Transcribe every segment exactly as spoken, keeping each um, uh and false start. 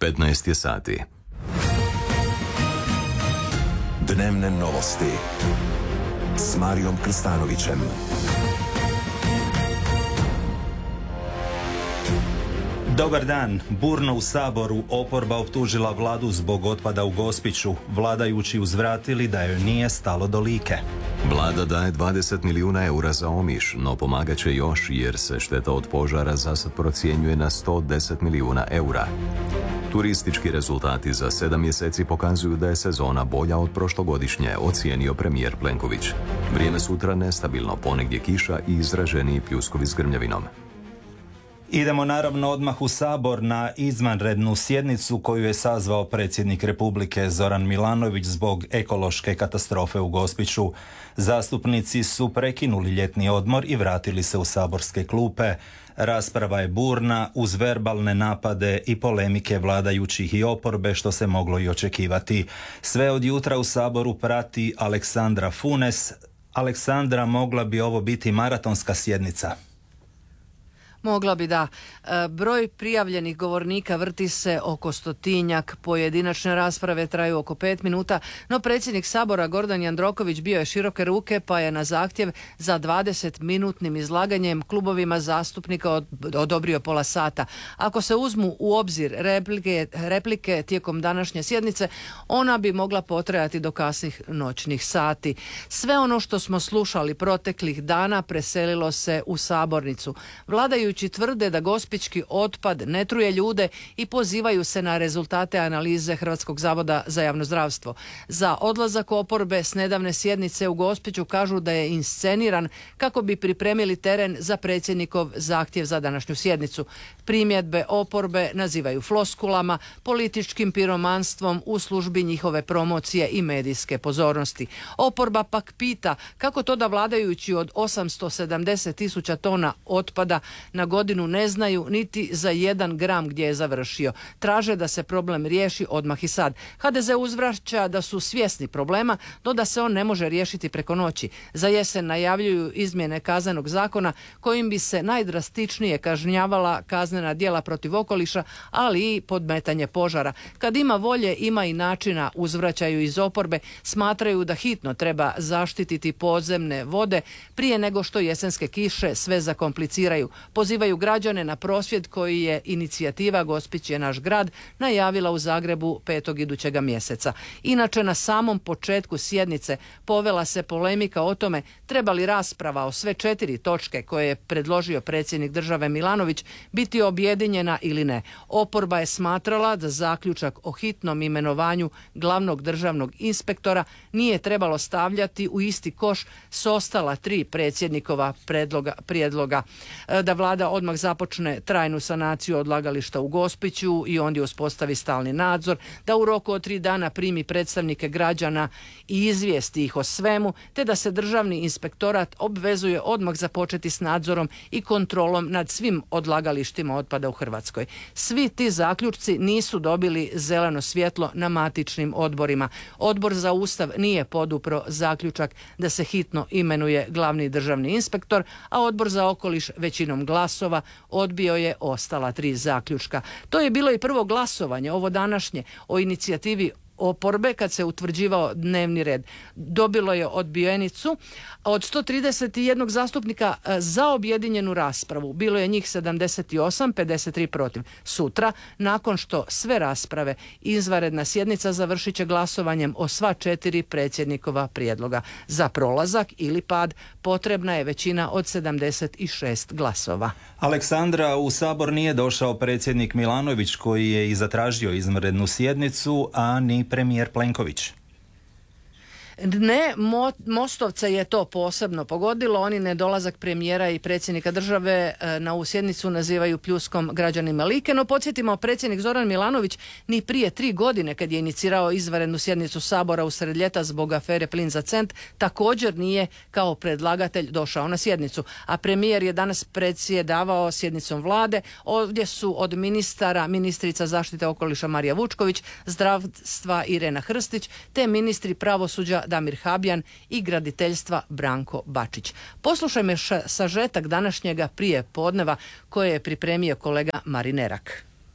petnaest je sati. Dnevne novosti s Marijom Krstanovićem. Dobar dan. Burno u Saboru oporba optužila vladu zbog otpada u Gospiću. Vladajući uzvratili da joj nije stalo do Like. Vlada daje dvadeset milijuna eura za Omiš, no pomagat će još jer se šteta od požara zasad procjenjuje na sto deset milijuna eura. Turistički rezultati za sedam mjeseci pokazuju da je sezona bolja od prošlogodišnje, ocijenio premijer Plenković. Vrijeme sutra nestabilno, ponegdje kiša i izraženiji pljuskovi s grmljavinom. Idemo naravno odmah u Sabor na izvanrednu sjednicu koju je sazvao predsjednik Republike Zoran Milanović zbog ekološke katastrofe u Gospiću. Zastupnici su prekinuli ljetni odmor i vratili se u saborske klupe. Rasprava je burna uz verbalne napade i polemike vladajućih i oporbe, što se moglo i očekivati. Sve od jutra u Saboru prati Aleksandra Funes. Aleksandra, mogla bi ovo biti maratonska sjednica? Mogla bi, da. Broj prijavljenih govornika vrti se oko stotinjak, pojedinačne rasprave traju oko pet minuta, no predsjednik Sabora Gordan Jandroković bio je široke ruke pa je na zahtjev za dvadeset minutnim izlaganjem klubovima zastupnika odobrio pola sata. Ako se uzmu u obzir replike, replike tijekom današnje sjednice, ona bi mogla potrajati do kasnih noćnih sati. Sve ono što smo slušali proteklih dana preselilo se u sabornicu. Vladajući tvrde da gospićki otpad ne truje ljude i pozivaju se na rezultate analize Hrvatskog zavoda za javno zdravstvo. Za odlazak oporbe s nedavne sjednice u Gospiću kažu da je insceniran kako bi pripremili teren za predsjednikov zahtjev za današnju sjednicu. Primjedbe oporbe nazivaju floskulama, političkim piromanstvom u službi njihove promocije i medijske pozornosti. Oporba pak pita kako to da vladajući od osamsto sedamdeset tisuća tona otpada na godinu ne znaju niti za jedan gram gdje je završio. Traže da se problem riješi odmah i sad. ha de ze uzvraća da su svjesni problema, no da se on ne može riješiti preko noći. Za jesen najavljuju izmjene Kaznenog zakona kojim bi se najdrastičnije kažnjavala kaznena djela protiv okoliša, ali i podmetanje požara. Kad ima volje, ima i načina, uzvraćaju iz oporbe. Smatraju da hitno treba zaštititi podzemne vode prije nego što jesenske kiše sve zakompliciraju. Pozivaju građane na prosvjed koji je inicijativa Gospić je naš grad najavila u Zagrebu petog idućega mjeseca. Inače, na samom početku sjednice povela se polemika o tome treba li rasprava o sve četiri točke koje je predložio predsjednik države Milanović biti objedinjena ili ne. Oporba je smatrala da zaključak o hitnom imenovanju glavnog državnog inspektora nije trebalo stavljati u isti koš s ostala tri predsjednikova predloga, prijedloga. Da vlada odmah započne trajnu sanaciju odlagališta u Gospiću i ondje uspostavi stalni nadzor, da u roku od tri dana primi predstavnike građana i izvijesti ih o svemu, te da se državni inspektorat obvezuje odmah započeti s nadzorom i kontrolom nad svim odlagalištima otpada u Hrvatskoj. Svi ti zaključci nisu dobili zeleno svjetlo na matičnim odborima. Odbor za Ustav nije podupro zaključak da se hitno imenuje glavni državni inspektor, a Odbor za okoliš većinom glasova odbio je ostala tri zaključka. To je bilo i prvo glasovanje, ovo današnje, o inicijativi oporbe kad se utvrđivao dnevni red. Dobilo je odbijenicu od sto trideset jedan zastupnika za objedinjenu raspravu. Bilo je njih sedamdeset osam, pedeset tri protiv. Sutra, nakon što sve rasprave, izvanredna sjednica završit će glasovanjem o sva četiri predsjednikova prijedloga. Za prolazak ili pad potrebna je većina od sedamdeset šest glasova. Aleksandra, u Sabor nije došao predsjednik Milanović koji je i zatražio izvanrednu sjednicu, a ni premijer Plenković. Ne, mo, Mostovce je to posebno pogodilo. Oni nedolazak premijera i predsjednika države e, na ovu sjednicu nazivaju pljuskom građanima Like. No podsjetimo, predsjednik Zoran Milanović ni prije tri godine kad je inicirao izvanrednu sjednicu Sabora usred ljeta zbog afere Plin za cent, također nije kao predlagatelj došao na sjednicu. A premijer je danas predsjedavao sjednicom vlade. Ovdje su od ministara ministrica zaštite okoliša Marija Vučković, zdravstva Irena Hrstić, te ministri pravosuđa Damir Habjan i graditeljstva Branko Bačić. Poslušajmo sažetak današnjega prije podneva koje je pripremio kolega Marin Erak.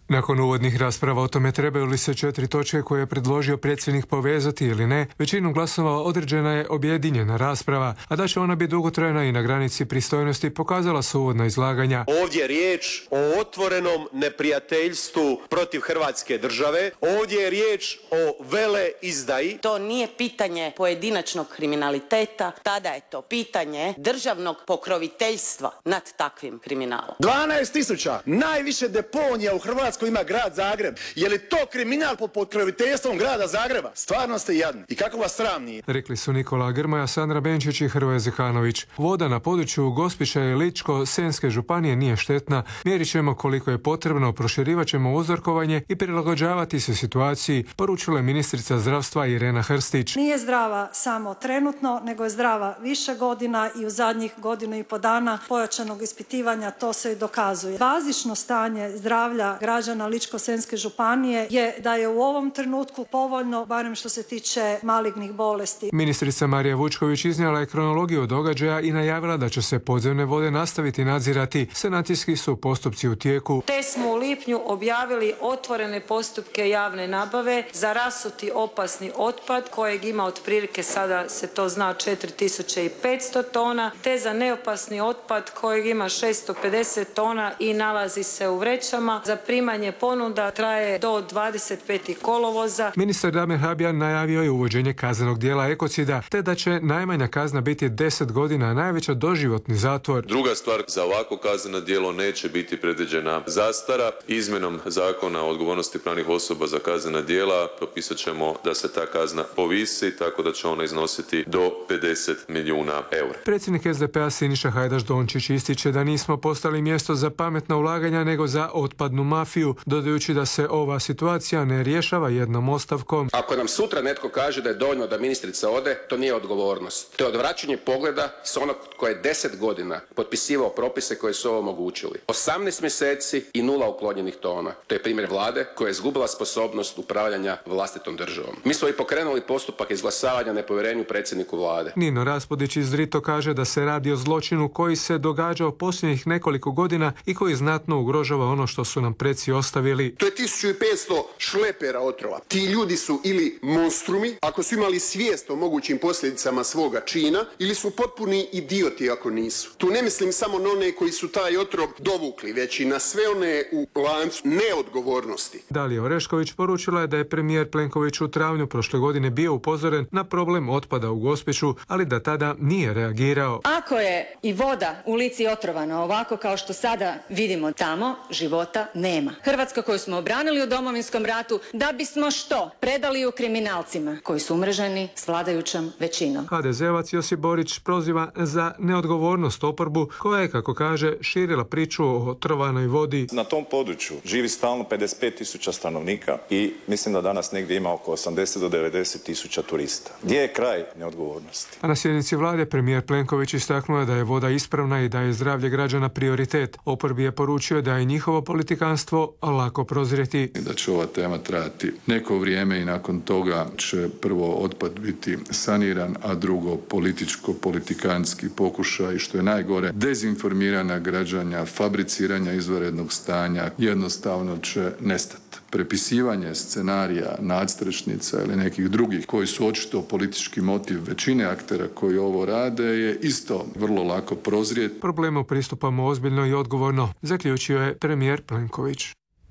Nakon uvodnih rasprava o tome trebaju li se četiri točke koje je predložio predsjednik povezati ili ne, većinom glasova određena je objedinjena rasprava, a da će ona biti dugotrajna i na granici pristojnosti pokazala su uvodna izlaganja. Ovdje je riječ o otvorenom neprijateljstvu protiv Hrvatske države. Ovdje je riječ o veleizdaji. To nije pitanje pojedinačnog kriminaliteta, tada je to pitanje državnog pokroviteljstva nad takvim kriminalom. dvanaest tisuća najviše deponija u Hrvatskoj ima grad Zagreb. Je li to kriminal pod pokroviteljstvom grada Zagreba? Stvarno ste jadni. I kako vas sram nije? Rekli su Nikola Grmoja, Sandra Benčić i Hrvoje Zihanović. Voda na području Gospića i Ličko-senjske županije nije štetna. Mjerit ćemo koliko je potrebno, proširivat ćemo uzorkovanje i prilagođavati se situaciji, poručila je ministrica zdravstva Irena Hrstić. Nije zdrava samo trenutno, nego je zdrava više godina i u zadnjih godinu i po dana pojačanog ispitivanja to se i dokazuje. Bazično stanje zdravlja građana Ličko-senjske županije je da je u ovom trenutku povoljno, barem što se tiče malignih bolesti. Ministrica Marija Vučković iznijela je kronologiju događaja i najavila da će se podzemne vode nastaviti nadzirati. Sanacijski su postupci u tijeku. Te smo u lipnju objavili otvorene postupke javne nabave za rasuti opasni otpad kojeg ima otprilike, sada se to zna, četiri tisuće petsto tona, te za neopasni otpad kojeg ima šesto pedeset tona i nalazi se u vrećama. Zaprimanje ponuda traje do dvadeset petog kolovoza. Ministar Damir Habijan najavio je uvođenje kaznenog djela ekocida, te da će najmanja kazna biti deset godina, a najveća doživotni zatvor. Druga stvar, za ovako kazneno djelo neće biti predviđena zastara. Izmjenom zakona o odgovornosti pravnih osoba za kaznena djela propisat ćemo da se ta kazna povisi, tako da će ona iznositi do pedeset milijuna eura. Predsjednik S D P-a Siniša Hajdaš Dončić ističe da nismo postali mjesto za pametna ulaganja, nego za otpadnu mafiju, dodajući da se ova situacija ne rješava jednom ostavkom. Ako nam sutra netko kaže da je dovoljno da ministrica ode, to nije odgovornost. To je odvraćanje pogleda s onog koji je deset godina potpisivao propise koje su ovo omogućili. osamnaest mjeseci i nula uklonjenih tona. To je primjer vlade koja je izgubila sposobnost upravljanja vlastitom državom. Mi smo i pokrenuli postupak izglasavanja nepovjerenju predsjedniku vlade. Nino Raspudić iz Drito kaže da se radi o zločinu koji se događao posljednjih nekoliko godina i koji znatno ugrožava ono što su nam preci ostavili. To je tisuću petsto šlepera otrova. Ti ljudi su ili monstrumi, ako su imali svijest o mogućim posljedicama svoga čina, ili su potpuni idioti ako nisu. Tu ne mislim samo na one koji su taj otrov dovukli, već i na sve one u lancu neodgovornosti. Dalija Orešković poručila je da je premijer Plenković u travnju prošle godine bio upozoren na problem otpada u Gospiću, ali da tada nije reagirao. Ako je i voda u Lici otrovana ovako kao što sada vidimo tamo, života nema. Hrvatska koju smo obranili u Domovinskom ratu, da bismo što? Predali ju kriminalcima koji su umreženi s vladajućom većinom. ha de zevac Josip Borić proziva za neodgovornost oporbu koja je, kako kaže, širila priču o otrovanoj vodi. Na tom području živi stalno pedeset pet tisuća stanovnika i mislim da danas negdje ima oko osamdeset do devedeset tisuća turista. Gdje je kraj neodgovornosti? A na sjednici vlade premijer Plenković istaknuo da je voda ispravna i da je zdravlje građana prioritet. Oporbi je poručio da je njihovo politikanstvo lako prozrijeti. Da će ova tema trajati neko vrijeme i nakon toga će prvo otpad biti saniran, a drugo političko-politikanski pokušaj, što je najgore, dezinformirana građanja, fabriciranja izvanrednog stanja jednostavno će nestati. Prepisivanje scenarija, nadstrešnica ili nekih drugih koji su očito politički motiv većine aktera koji ovo rade je isto vrlo lako prozrijeti. Problemu pristupamo ozbiljno i odgovorno, zaključio je premijer Plenković.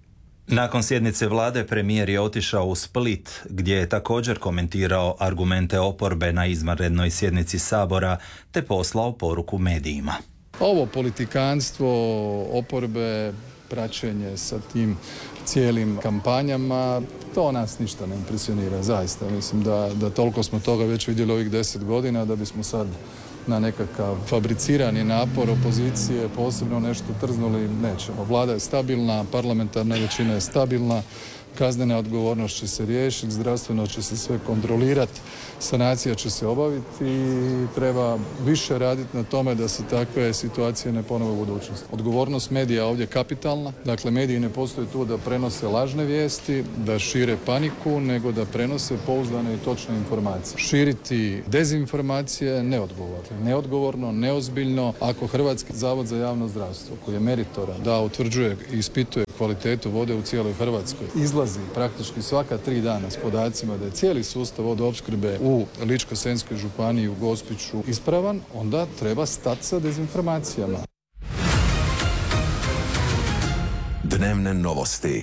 Nakon sjednice vlade premijer je otišao u Split, gdje je također komentirao argumente oporbe na izvanrednoj sjednici Sabora te poslao poruku medijima. Ovo politikanstvo oporbe, praćenje sa tim cijelim kampanjama, to nas ništa ne impresionira, zaista. Mislim da, da toliko smo toga već vidjeli ovih deset godina da bismo sad na nekakav fabricirani napor opozicije posebno nešto trznuli nećemo. Vlada je stabilna, parlamentarna većina je stabilna, kaznena odgovornost će se riješiti, zdravstveno će se sve kontrolirati, sanacija će se obaviti i treba više raditi na tome da se takve situacije ne ponove u budućnosti. Odgovornost medija ovdje je kapitalna, dakle mediji ne postoje tu da prenose lažne vijesti, da šire paniku, nego da prenose pouzdane i točne informacije. Širiti dezinformacije je neodgovorno, neodgovorno, neozbiljno. Ako Hrvatski zavod za javno zdravstvo, koji je meritoran, da utvrđuje i ispituje kvalitetu vode u cijeloj Hrvatskoj. Izlazi praktički svaka tri dana s podacima da je cijeli sustav vodoopskrbe u Ličko-senjskoj županiji u Gospiću ispravan, onda treba stati sa dezinformacijama. Dnevne novosti.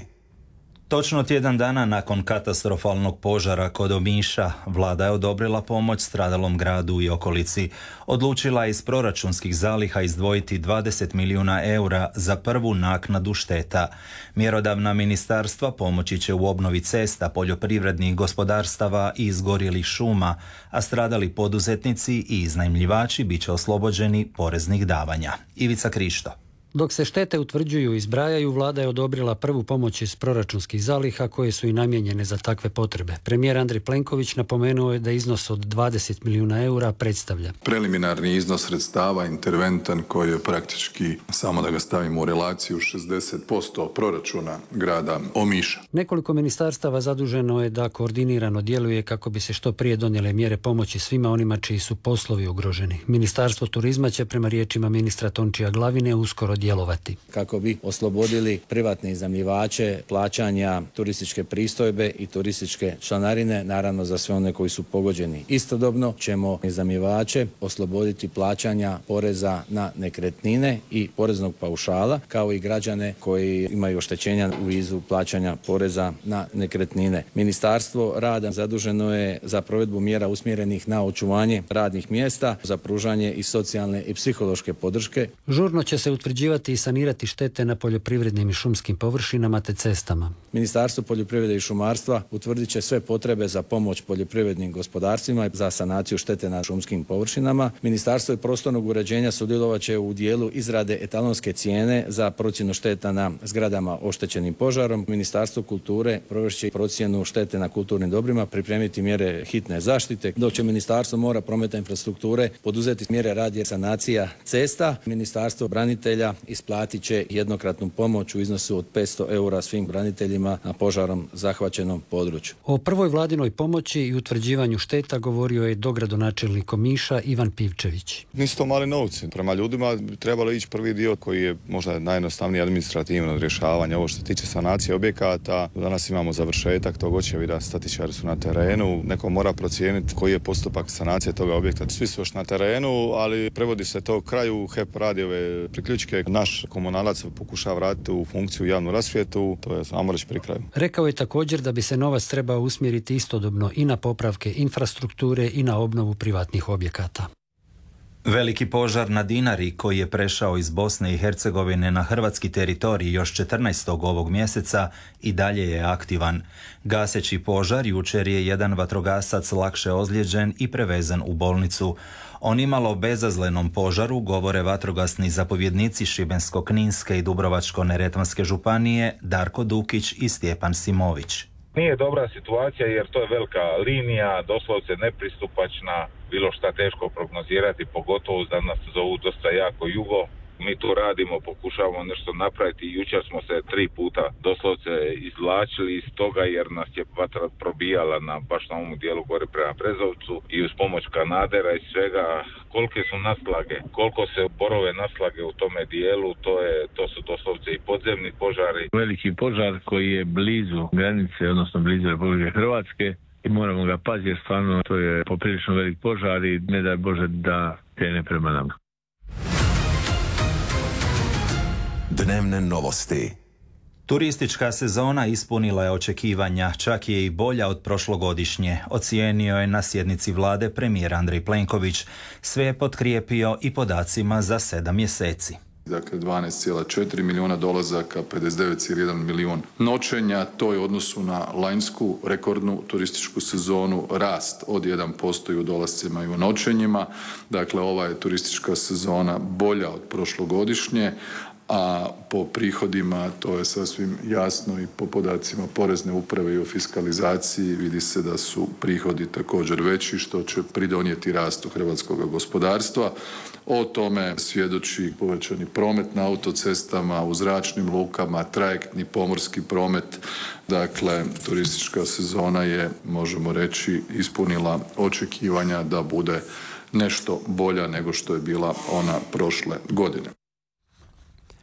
Točno tjedan dana nakon katastrofalnog požara kod Omiša, vlada je odobrila pomoć stradalom gradu i okolici. Odlučila je iz proračunskih zaliha izdvojiti dvadeset milijuna eura za prvu naknadu šteta. Mjerodavna ministarstva pomoći će u obnovi cesta, poljoprivrednih gospodarstava i izgorjelih šuma, a stradali poduzetnici i iznajmljivači bit će oslobođeni poreznih davanja. Ivica Krišto. Dok se štete utvrđuju i zbrajaju, vlada je odobrila prvu pomoć iz proračunskih zaliha koje su i namijenjene za takve potrebe. Premijer Andrej Plenković napomenuo je da iznos od dvadeset milijuna eura predstavlja preliminarni iznos sredstava interventan koji je praktički, samo da ga stavimo u relaciju, šezdeset posto proračuna grada Omiša. Nekoliko ministarstava zaduženo je da koordinirano djeluje kako bi se što prije donijele mjere pomoći svima onima čiji su poslovi ugroženi. Ministarstvo turizma će prema riječima ministra Tončija Glavine uskoro djelovati. Kako bi oslobodili privatne iznajmljivače plaćanja turističke pristojbe i turističke članarine, naravno za sve one koji su pogođeni. Istodobno ćemo iznajmljivače osloboditi plaćanja poreza na nekretnine i poreznog paušala, kao i građane koji imaju oštećenja u vidu plaćanja poreza na nekretnine. Ministarstvo rada zaduženo je za provedbu mjera usmjerenih na očuvanje radnih mjesta, za pružanje i socijalne i psihološke podrške. Žurno će se utvrđivati i sanirati štete na poljoprivrednim i šumskim površinama te cestama. Ministarstvo poljoprivrede i šumarstva utvrdit će sve potrebe za pomoć poljoprivrednim gospodarstvima za sanaciju štete na šumskim površinama. Ministarstvo i prostornog uređenja sudjelovat će u dijelu izrade etalonske cijene za procjenu šteta na zgradama oštećenim požarom. Ministarstvo kulture provest će procjenu štete na kulturnim dobrima, pripremiti mjere hitne zaštite, dok će Ministarstvo mora, prometa i infrastrukture poduzeti mjere radi sanacija cesta. Ministarstvo branitelja isplatit će jednokratnu pomoć u iznosu od petsto eura svim braniteljima na požarom zahvaćenom području. O prvoj vladinoj pomoći i utvrđivanju šteta govorio je dogradonačelnik Omiša Ivan Pivčević. Nisu to mali novci. Prema ljudima trebalo ići prvi dio koji je možda najjednostavniji administrativno rješavanje. Ovo što se tiče sanacije objekata, danas imamo završetak tog očevida, statičari su na terenu, neko mora procijeniti koji je postupak sanacije toga objekta. Svi su još na terenu, ali prevodi se to kraju, H E P radi ove priključke. Naš komunalac pokušava vratiti u funkciju javnu rasvjetu, to je samo reći pri kraju. Rekao je također da bi se novac trebao usmjeriti istodobno i na popravke infrastrukture i na obnovu privatnih objekata. Veliki požar na Dinari koji je prešao iz Bosne i Hercegovine na hrvatski teritorij još četrnaestog ovog mjeseca i dalje je aktivan. Gaseći požar jučer je jedan vatrogasac lakše ozlijeđen i prevezan u bolnicu. O nimalo bezazlenom požaru govore vatrogasni zapovjednici Šibensko-kninske i Dubrovačko-neretvanske županije Darko Dukić i Stjepan Simović. Nije dobra situacija jer to je velika linija, doslovce nepristupačna, bilo šta teško prognozirati, pogotovo da nas zovu dosta jako jugo. Mi tu radimo, pokušavamo nešto napraviti. Jučer smo se tri puta doslovce izvlačili iz toga jer nas je vatra probijala na baš na ovom dijelu gore prema Brezovcu i uz pomoć kanadera i svega. Kolike su naslage, koliko se borove naslage u tome dijelu, to je to su doslovce i podzemni požari. Veliki požar koji je blizu granice, odnosno blizu Republike Hrvatske i moramo ga paziti jer stvarno to je poprilično velik požar i ne daj Bože da krene prema nama. Dnevne novosti. Turistička sezona ispunila je očekivanja, čak je i bolja od prošlogodišnje, ocijenio je na sjednici vlade premijer Andrej Plenković. Sve je potkrijepio i podacima za sedam mjeseci. Dakle, dvanaest zarez četiri milijuna dolazaka, pedeset devet zarez jedan milijun noćenja, to je u odnosu na lanjsku rekordnu turističku sezonu rast od jedan posto i u dolascima i u noćenjima. Dakle, ova je turistička sezona bolja od prošlogodišnje, a po prihodima to je sasvim jasno i po podacima Porezne uprave i o fiskalizaciji vidi se da su prihodi također veći što će pridonijeti rastu hrvatskog gospodarstva. O tome svjedoči povećani promet na autocestama, u zračnim lukama, trajektni pomorski promet. Dakle, turistička sezona je, možemo reći, ispunila očekivanja da bude nešto bolja nego što je bila ona prošle godine.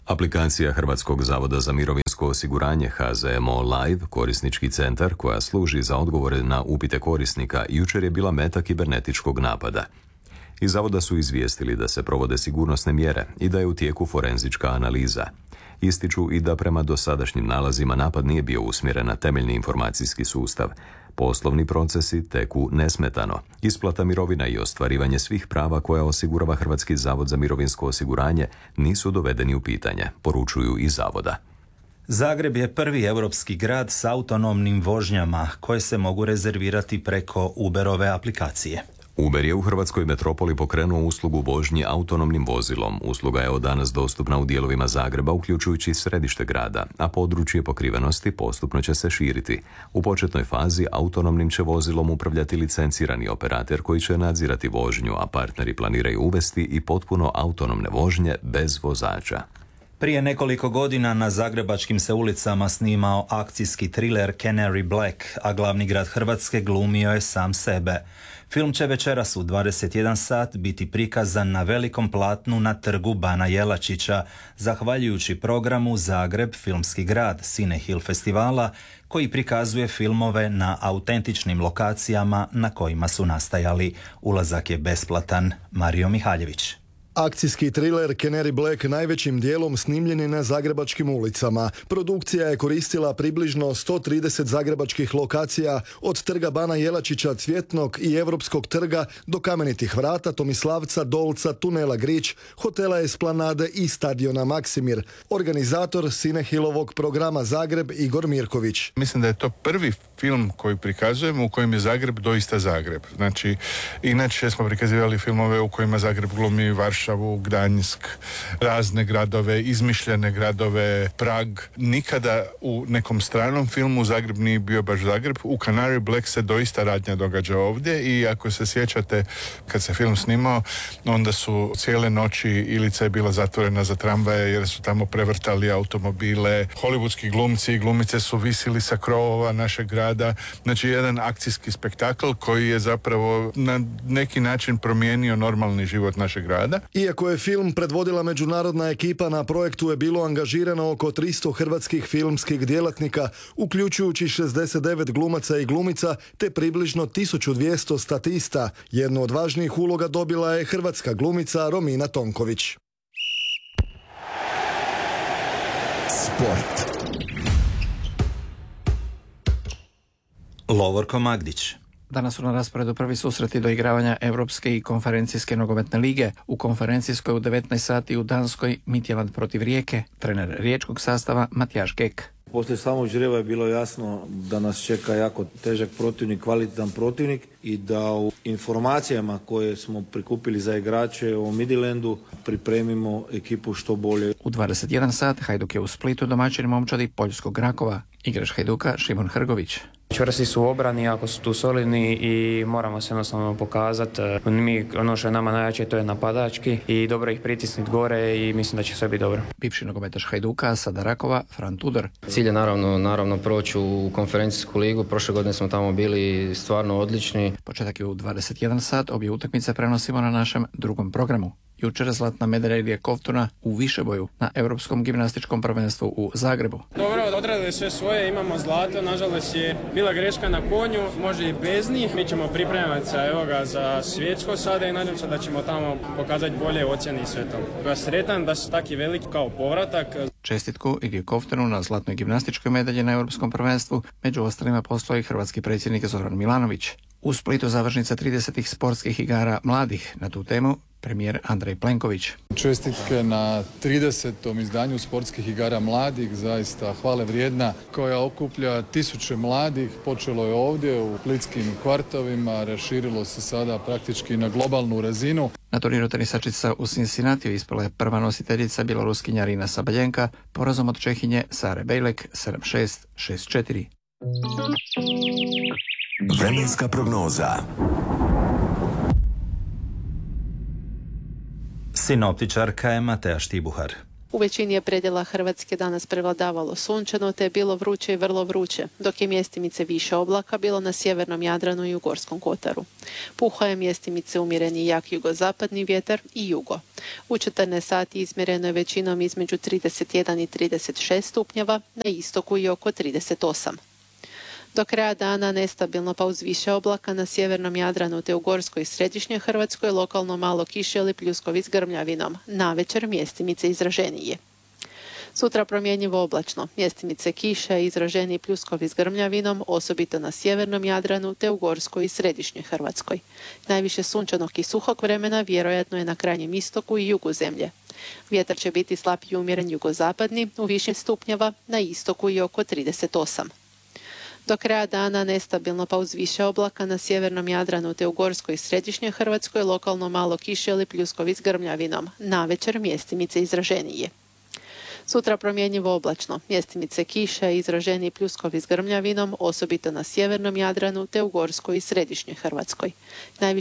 Aplikacija Hrvatskog zavoda za mirovinsko osiguranje H Z M O Live, korisnički centar koja služi za odgovore na upite korisnika, jučer je bila meta kibernetičkog napada. Iz zavoda su izvijestili da se provode sigurnosne mjere i da je u tijeku forenzička analiza. Ističu i da prema dosadašnjim nalazima napad nije bio usmjeren na temeljni informacijski sustav. Poslovni procesi teku nesmetano. Isplata mirovina i ostvarivanje svih prava koja osigurava Hrvatski zavod za mirovinsko osiguranje nisu dovedeni u pitanje, poručuju iz zavoda. Zagreb je prvi europski grad s autonomnim vožnjama koje se mogu rezervirati preko Uberove aplikacije. Uber je u hrvatskoj metropoli pokrenuo uslugu vožnji autonomnim vozilom. Usluga je od danas dostupna u dijelovima Zagreba, uključujući središte grada, a područje pokrivenosti postupno će se širiti. U početnoj fazi autonomnim će vozilom upravljati licencirani operator koji će nadzirati vožnju, a partneri planiraju uvesti i potpuno autonomne vožnje bez vozača. Prije nekoliko godina na zagrebačkim se ulicama snimao akcijski triler Canary Black, a glavni grad Hrvatske glumio je sam sebe. Film će večeras u dvadeset jedan sat biti prikazan na velikom platnu na trgu Bana Jelačića, zahvaljujući programu Zagreb filmski grad Cinehill festivala, koji prikazuje filmove na autentičnim lokacijama na kojima su nastajali. Ulazak je besplatan. Mario Mihaljević. Akcijski triler Canary Black najvećim dijelom snimljen je na zagrebačkim ulicama. Produkcija je koristila približno sto trideset zagrebačkih lokacija od trga Bana Jelačića, Cvjetnog i Europskog trga do Kamenitih vrata, Tomislavca, Dolca, tunela Grič, hotela Esplanade i stadiona Maksimir. Organizator Cinehillovog programa Zagreb Igor Mirković. Mislim da je to prvi film koji prikazujemo u kojem je Zagreb doista Zagreb. Znači, inače smo prikazivali filmove u kojima Zagreb glumi Varšavu, Gdanjsk, razne gradove, izmišljene gradove, Prag. Nikada u nekom stranom filmu Zagreb nije bio baš Zagreb. U Canary Black se doista radnja događa ovdje i ako se sjećate kad se film snimao, onda su cijele noći Ilica je bila zatvorena za tramvaje jer su tamo prevrtali automobile. Hollywoodski glumci i glumice su visili sa krovova našeg grada. Znači jedan akcijski spektakl koji je zapravo na neki način promijenio normalni život našeg grada. Iako je film predvodila međunarodna ekipa, na projektu je bilo angažirano oko tristo hrvatskih filmskih djelatnika, uključujući šezdeset devet glumaca i glumica te približno tisuću dvjesto statista. Jednu od važnijih uloga dobila je hrvatska glumica Romina Tonković. Sport. Lovorko Magdić. Danas su na rasporedu prvi susreti do igravanja Europske i konferencijske nogometne lige. U konferencijskoj u devetnaest sati u Danskoj Midtjylland protiv Rijeke, trener riječkog sastava Matijaš Gek. Poslije samog žreba je bilo jasno da nas čeka jako težak protivnik, kvalitetan protivnik i da u informacijama koje smo prikupili za igrače o Midtjyllandu pripremimo ekipu što bolje. U dvadeset jedan sat Hajduk je u Splitu domaćin momčadi Poljskog Rakova. Igrač Hajduka Šimon Hrgović. Čvrsti su u obrani, jako su tu solidni i moramo se jednostavno pokazati. Mi, ono što je nama najjače, to je napadački i dobro ih pritisniti gore i mislim da će sve biti dobro. Bivši nogometaš Hajduka, sada Rakova, Fran Tudor. Cilj je naravno, naravno proći u konferencijsku ligu. Prošle godine smo tamo bili stvarno odlični. Početak je u dvadeset jedan sat, obje utakmice prenosimo na našem drugom programu. Jučer zlatna medalja Ilije Kovtuna u višeboju na Europskom gimnastičkom prvenstvu u Zagrebu. Dobro, odradili sve svoje, imamo zlato, nažalost je bila greška na konju, može i bez njih. Mi ćemo pripremati se evo ga za svjetsko sada i nadam se da ćemo tamo pokazati bolje ocjene i sve to. Ja sretan da su taki veliki kao povratak. Čestitku Ilije Kovtunu na zlatnoj gimnastičkoj medalji na Europskom prvenstvu, među ostalima postoji hrvatski predsjednik Zoran Milanović. U Splitu završnica tridesetih sportskih igara mladih. Na tu temu premijer Andrej Plenković. Čestitke na tridesetom izdanju sportskih igara mladih, zaista hvale vrijedna, koja okuplja tisuće mladih. Počelo je ovdje u splitskim kvartovima, raširilo se sada praktički na globalnu razinu. Na turniru tenisačica u Cincinnatiju ispala je prva nositeljica bjeloruskinja Arina Sabaljenka porazom od Čehinje Sare Bejlek sedam šest, šest četiri. Vremenska prognoza. Sinoptičarka je Mateja Štibuhar. U većini je predjela Hrvatske danas prevladavalo sunčano te je bilo vruće i vrlo vruće, dok je mjestimice više oblaka bilo na sjevernom Jadranu i u Gorskom kotaru. Puhao je mjestimice umjereni i jak jugozapadni vjetar i jugo. U četrnaest sati izmjereno je većinom između trideset jedan i trideset šest stupnjeva, na istoku i oko trideset osam. Do kraja dana nestabilno pa uz više oblaka na sjevernom Jadranu te u Gorskoj i središnjoj Hrvatskoj lokalno malo kiše ili pljuskovi s grmljavinom, navečer mjestimice izraženije. Sutra promjenjivo oblačno, mjestimice kiše i izraženi pljuskovi s grmljavinom, osobito na sjevernom Jadranu te u Gorskoj i središnjoj Hrvatskoj. Najviše sunčanog i suhog vremena vjerojatno je na krajnjem istoku i jugu zemlje. Vjetar će biti slab i umjeren jugozapadni u više stupnjeva, na istoku i oko trideset osam. Do kraja dana nestabilno pa uz više oblaka na sjevernom Jadranu te u Gorskoj i središnjoj Hrvatskoj lokalno malo kiše ili pljuskovi s grmljavinom, navečer mjestimice izraženije. Sutra promjenjivo oblačno, mjestimice kiše i izraženi pljuskovi s grmljavinom, osobito na sjevernom Jadranu te u Gorskoj i središnjoj Hrvatskoj. Najviše